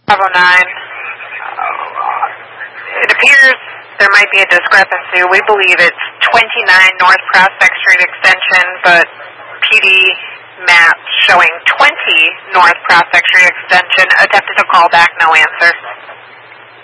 Bravo 9. It appears there might be a discrepancy. We believe it's 29 North Prospect Street Extension, but PD map showing 20 North Prospect Street Extension. Attempted to call back, no answer.